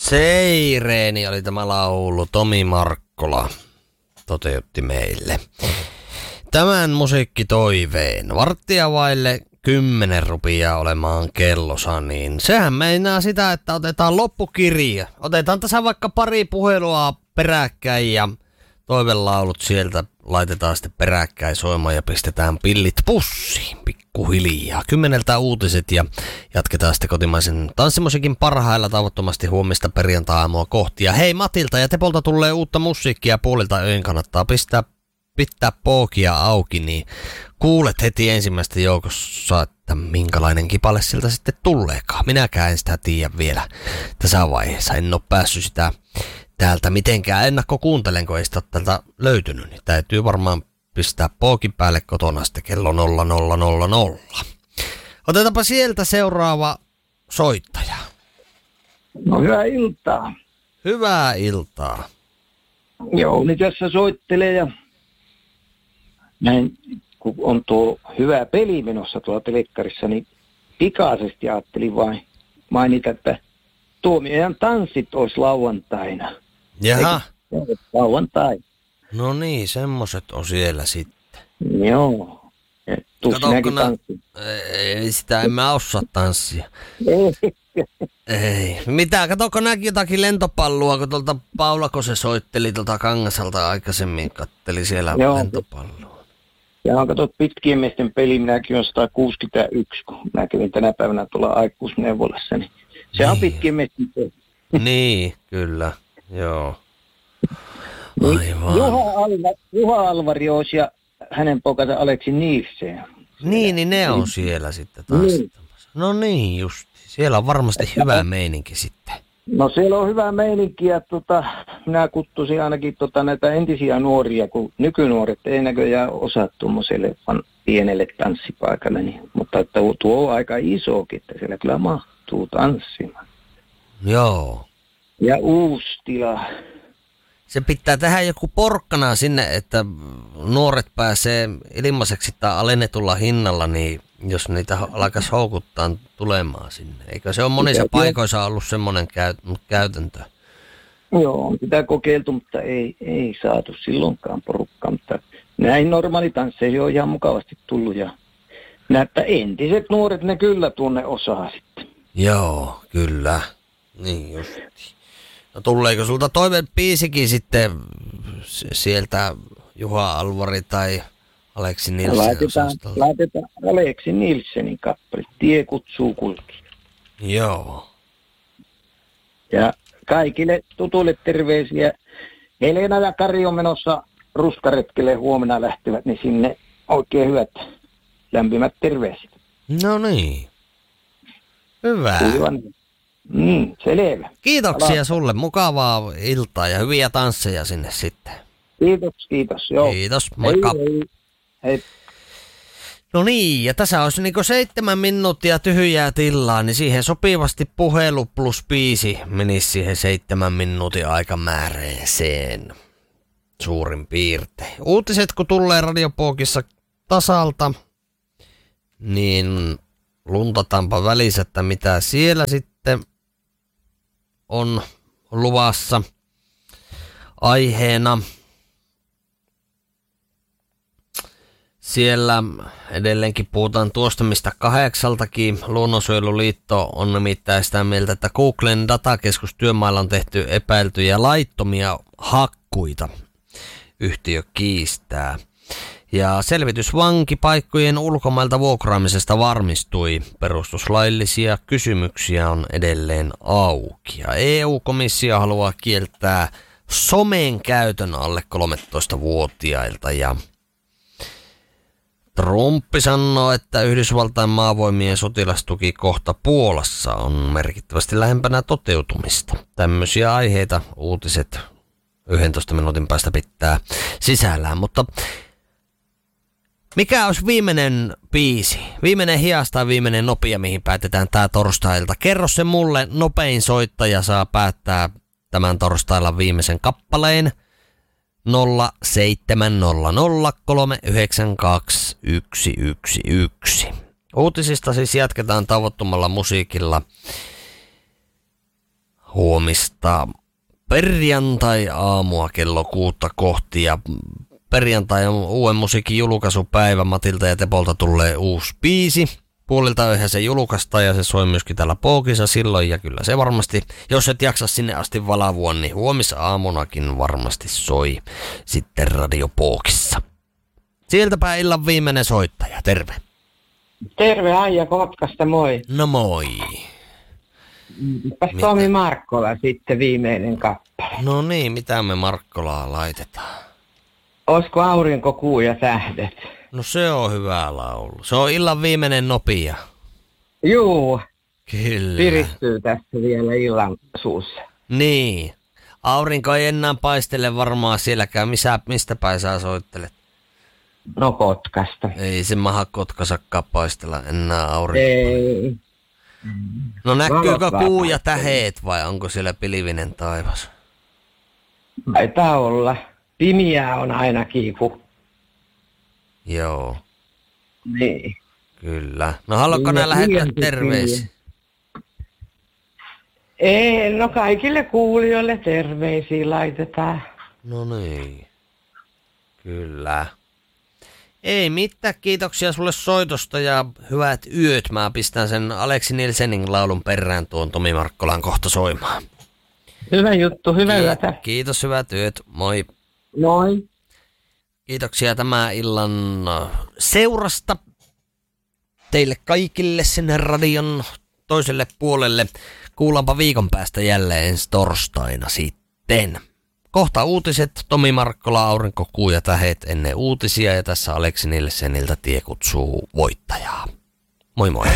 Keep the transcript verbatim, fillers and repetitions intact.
Seireeni oli tämä laulu. Tomi Markkola toteutti meille tämän musiikkitoiveen. Varttia vaille kymmenen rupiaa olemaan kellossa, niin sehän meinaa sitä, että otetaan loppukirja. Otetaan tässä vaikka pari puhelua peräkkäin ja toivelaulut sieltä laitetaan sitten peräkkäin soimaan ja pistetään pillit pussiin pikkuhiljaa. Kymmeneltä uutiset ja jatketaan sitten kotimaisen tanssimusiikin parhailla tavoittomasti huomista perjantai-aamua kohti. Ja hei, Matilta ja Tepolta tulee uutta musiikkia puolilta öin, kannattaa pistää, pitää pookia auki, niin kuulet heti ensimmäistä joukossa, että minkälainen kipale siltä sitten tuleekaan. Minäkään en sitä tiedä vielä tässä vaiheessa, en ole päässyt sitä täältä mitenkään ennakko kuuntelen, kun ei sitä ole täältä löytynyt, niin täytyy varmaan pistää pookin päälle kotona sitten kello nolla nolla nolla nolla. Otetaanpa sieltä seuraava soittaja. No hyvää iltaa. Hyvää iltaa. Jouni tässä soittelee ja näin, kun on tuo hyvä peli menossa tuolla telekkarissa, niin pikaisesti ajattelin vain mainita, että Tuomiojan tanssit olisi lauantaina. Jaha. Eikö? Lauantai. No niin, semmoset on siellä sitten. Joo. Tuu sinäkin tanssin. Ei, sitä en mä osaa tanssia. Ei. Ei. Mitä, katokko näkin jotakin lentopalloa, kun tuolta Paulako se soitteli tuolta Kangasalta aikaisemmin, katteli siellä Joo. lentopalloa. Ja on katsot pitkien miesten peli, minäkin on sata kuusikymmentäyksi, kun mä kävin tänä päivänä tuolla aikuisneuvolassa, niin se on niin. pitkien miesten peli. Niin, kyllä, joo. Aivan. Juha, Alva, Juha Alvari olisi ja hänen poikansa Aleksi Nielsen. Niin, niin ne on siellä sitten tanssittamassa. Niin. No niin, just. Siellä on varmasti että, hyvä meininki sitten. No siellä on hyvä meininki ja tota, minä kuttusin ainakin tota, näitä entisiä nuoria, kun nykynuoret ei näköjään osaa tuommoiselle pienelle tanssipaikalle. Niin, mutta että tuo on aika isokin, että siellä kyllä mahtuu tanssimaan. Joo. Ja uusi tila. Se pitää tehdä joku porkkana sinne, että nuoret pääsee ilmaiseksi tai alennetulla hinnalla, niin jos niitä alkaisi houkuttaa tulemaan sinne. Eikö se ole monissa paikoissa ollut semmoinen käytäntö? Joo, on sitä kokeiltu, mutta ei, ei saatu silloinkaan porukkaa. Mutta näin normaalitansseja on ihan mukavasti tullut. Ja näyttää entiset nuoret, ne kyllä tunne osaa sitten. Joo, kyllä. Niin just. No tuleeko sulta toivebiisikin sitten sieltä Juha Alvari tai Aleksi Nielsen laitetaan, osastolta? laitetaan Aleksi Nielsenin kappale. Tie kutsuu kulki. Joo. Ja kaikille tutuille terveisiä. Helena ja Kari on menossa ruskaretkelle, huomenna lähtevät, niin sinne oikein hyvät lämpimät terveiset. No niin. Hyvä. Mm, selvä. Kiitoksia Ala. sulle. Mukavaa iltaa ja hyviä tansseja sinne sitten. Kiitos, kiitos. Joo. Kiitos, moikka. Hei, hei. Hei. No niin, ja tässä olisi niinku seitsemän minuuttia tyhjää tilaa, niin siihen sopivasti puhelu plus biisi menisi siihen seitsemän minuutin aikamääreeseen suurin piirtein. Uutiset kun tulee Radiopookissa tasalta, niin luntataanpa välissä, että mitä siellä sitten on luvassa aiheena. Siellä edelleenkin puhutaan tuosta, mistä kahdeksaltakin. Luonnonsuojeluliitto on nimittäin sitä mieltä, että Googlen datakeskus työmailla on tehty epäiltyjä laittomia hakkuita. Yhtiö kiistää. Ja selvitys vankipaikkojen ulkomailta vuokraamisesta varmistui. Perustuslaillisia kysymyksiä on edelleen auki. Ja E U-komissio haluaa kieltää somen käytön alle kolmetoistavuotiailta. Ja Trumpi sanoo, että Yhdysvaltain maavoimien sotilastuki kohta Puolassa on merkittävästi lähempänä toteutumista. Tämmöisiä aiheita uutiset yhdentoista minuutin päästä pitää sisällään, mutta mikä olisi viimeinen biisi, viimeinen hias tai viimeinen nopea, mihin päätetään tää torstailta? Kerro se mulle, nopein soittaja saa päättää tämän torstailla viimeisen kappaleen. nolla seitsemän nolla nolla kolme yhdeksän kaksi yksi yksi yksi. Uutisista siis jatketaan tavoittomalla musiikilla. huomista perjantai-aamua kello kuutta kohti ja perjantai on uuden musiikin julkaisupäivä. Matilta ja Tepolta tulee uusi biisi. Puolilta yhden se julkaistaan ja se soi myöskin täällä Pookissa silloin ja kyllä se varmasti, jos et jaksa sinne asti valavua, niin huomisaamunakin varmasti soi sitten Radio Pookissa. Sieltäpä illan viimeinen soittaja, terve. Terve Aija Kotkasta, moi. No moi. Mitäs Tomi Markkola sitten viimeinen kappale? No niin, mitä me Markkolaa laitetaan? Olisiko Aurinko, kuu ja tähdet? No se on hyvä laulu. Se on illan viimeinen nopea. Juu. Kyllä. Piristyy tässä vielä illan suussa. Niin. Aurinko ei enää paistele varmaan sielläkään. Missä, mistä päin sä soittelet? No Kotkasta. Ei se maha Kotkasakkaan paistella enää aurinko. Ei. No näkyykö Valot kuu ja vaan. täheet vai onko siellä pilvinen taivas? Taitaa olla. Pimiää on ainakin, kun... Joo, Niin. kyllä. No haluatko Niin, nää ja lähettää hiljaisesti terveisiä? Ei, no kaikille kuulijoille terveisiä laitetaan. No niin, kyllä. Ei mitään, kiitoksia sulle soitosta ja hyvät yöt. Mä pistän sen Aleksi Nilsenin laulun perään tuon Tomi Markkolan kohta soimaan. Hyvä juttu, hyvää Ki- yötä. Kiitos, hyvät yöt. Moi. Moi. Kiitoksia tämän illan seurasta teille kaikille sinne radion toiselle puolelle. Kuullaanpa viikon päästä jälleen ensi torstaina sitten. Kohta uutiset, Tomi Markkola, Aurinko, kuu ja tähet ennen uutisia ja tässä Aleksi Nilseniltä tie kutsuu voittajaa. Moi moi.